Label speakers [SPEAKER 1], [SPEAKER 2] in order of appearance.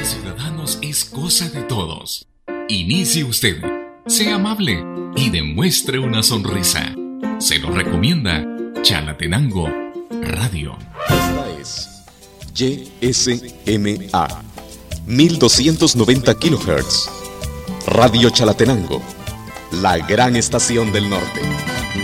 [SPEAKER 1] ciudadanos es cosa de todos. Inicie usted, sea amable y demuestre una sonrisa. Se lo recomienda Chalatenango Radio.
[SPEAKER 2] Esta es YSMA 1290 kHz. Radio Chalatenango, la gran estación del norte.